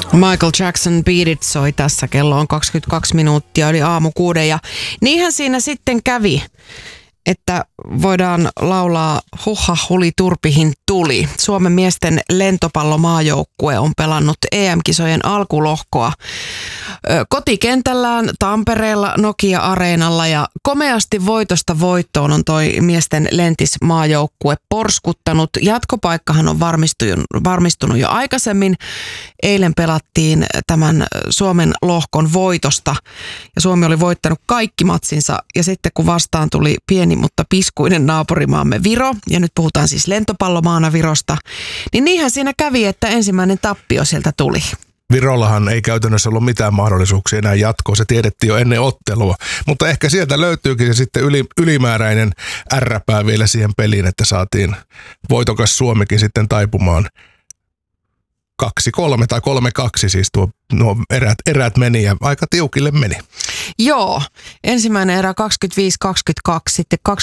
Michael Jackson Beat It soi tässä. Kello on 22 minuuttia yli aamu 6. Ja niinhän siinä sitten kävi, että voidaan laulaa huha huli turpihin tuli. Suomen miesten lentopallomaajoukkue on pelannut EM-kisojen alkulohkoa kotikentällään Tampereella Nokia-areenalla ja komeasti voitosta voittoon on toi miesten lentismaajoukkue porskuttanut. Jatkopaikkahan on varmistunut jo aikaisemmin. Eilen pelattiin tämän Suomen lohkon voitosta ja Suomi oli voittanut kaikki matsinsa ja sitten kun vastaan tuli pieni, mutta piskuinen naapurimaamme Viro, ja nyt puhutaan siis lentopallomaana Virosta, niin niinhän siinä kävi, että ensimmäinen tappio sieltä tuli. Virollahan ei käytännössä ollut mitään mahdollisuuksia enää jatkoa, se tiedettiin jo ennen ottelua, mutta ehkä sieltä löytyykin sitten ylimääräinen ärräpää vielä siihen peliin, että saatiin voitokas Suomikin sitten taipumaan 2-3 tai 3-2 siis nuo erät meni ja aika tiukille meni. Joo, ensimmäinen erä 25-22, sitten 21-25,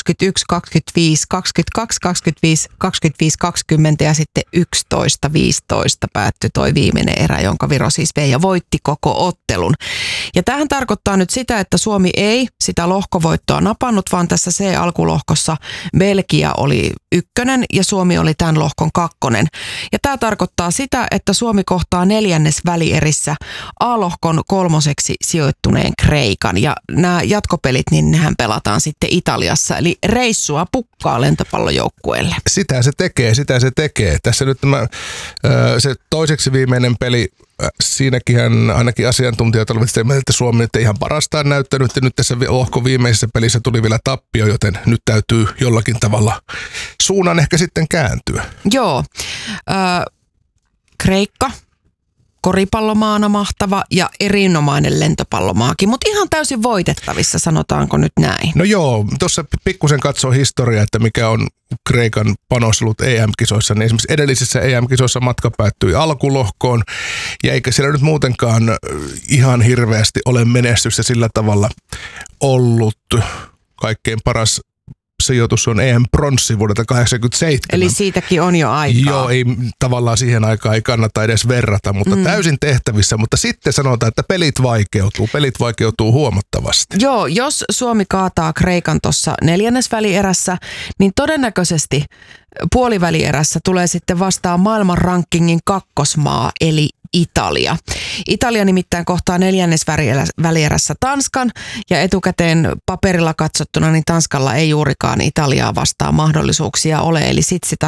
22-25, 25-20 ja sitten 11-15 päättyi toi viimeinen erä, jonka Viro siis vei ja voitti koko ottelun. Ja tämähän tarkoittaa nyt sitä, että Suomi ei sitä lohkovoittoa napannut, vaan tässä C-alkulohkossa Belgia oli 1 ja Suomi oli tämän lohkon 2. Ja tämä tarkoittaa sitä, että Suomi kohtaa 4. välierissä A-lohkon 3. sijoittuneen Kreikan. Ja nämä jatkopelit, niin nehän pelataan sitten Italiassa. Eli reissua pukkaa lentopallojoukkueelle. Sitä se tekee. Tässä nyt se toiseksi viimeinen peli, siinäkin ainakin asiantuntijat olivat sitä mieltä, että Suomi nyt ei ihan parastaan näyttänyt. Ja nyt tässä lohkon viimeisessä pelissä tuli vielä tappio, joten nyt täytyy jollakin tavalla suunnan ehkä sitten kääntyä. Joo. Kreikka, koripallomaana mahtava ja erinomainen lentopallomaakin, mutta ihan täysin voitettavissa, sanotaanko nyt näin? No joo, tuossa pikkusen katsoo historiaa, että mikä on Kreikan panos ollut EM-kisoissa, niin esimerkiksi edellisissä EM-kisoissa matka päättyi alkulohkoon, ja eikä siellä nyt muutenkaan ihan hirveästi ole menestystä sillä tavalla ollut. Kaikkein paras sijoitus on EM-pronssi vuodelta 1987. Eli siitäkin on jo aikaa. Joo, ei tavallaan siihen aikaan ei kannata edes verrata, mutta täysin tehtävissä. Mutta sitten sanotaan, että pelit vaikeutuu huomattavasti. Joo, jos Suomi kaataa Kreikan tuossa 4. välierässä, niin todennäköisesti puolivälierässä tulee sitten vastaan maailman rankingin 2. maa, eli Italia. Italia nimittäin kohtaa 4. välierässä Tanskan ja etukäteen paperilla katsottuna niin Tanskalla ei juurikaan Italiaa vastaan mahdollisuuksia ole. Eli sitten